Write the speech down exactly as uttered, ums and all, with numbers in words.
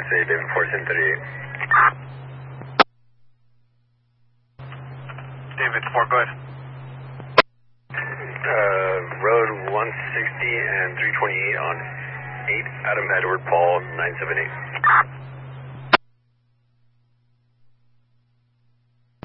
I say David four ten thirty-eight. David four, go ahead. Uh, road one sixty and three twenty-eight on eight Adam Edward Paul nine seven eight.